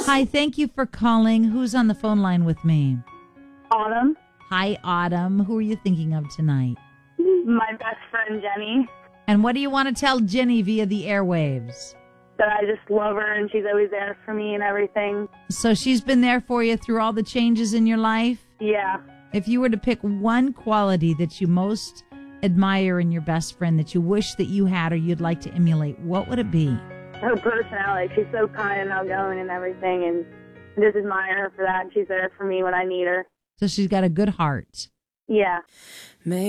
Hi, thank you for calling. Who's on the phone line with me? Autumn, Hi, Autumn. Who are you thinking of tonight? my best friend Jenny, And what do you want to tell Jenny via the airwaves? that I just love her and she's always there for me and everything. So she's been there for you through all the changes in your life? Yeah. If you were to pick one quality that you most admire in your best friend that you wish that you had or you'd like to emulate, what would it be? Her personality, she's so kind and outgoing and everything, and I just admire her for that. And she's there for me when I need her. So she's got a good heart. Yeah.